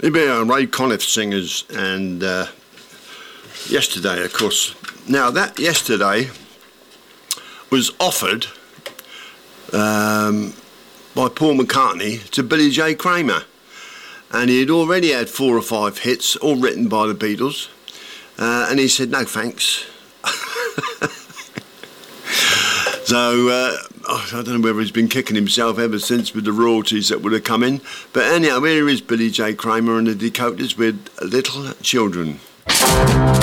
It'd be Ray Conniff singers, and Yesterday, of course. Now, that Yesterday was offered by Paul McCartney to Billy J. Kramer, and he had already had 4 or 5 hits, all written by the Beatles, and he said, no thanks. So, I don't know whether he's been kicking himself ever since with the royalties that would have come in. But anyhow, here is Billy J. Kramer and the Dakotas with Little Children.